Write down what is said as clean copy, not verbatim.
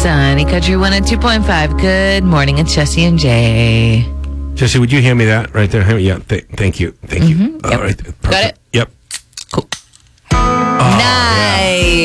Sunny Country 102.5. Good morning. It's Jesse and Jay. Jesse, would you hand me that right there? Yeah, thank you. Thank you. Yep. All right. Perfect. Got it? Yep. Cool. Oh, Nice. Yeah.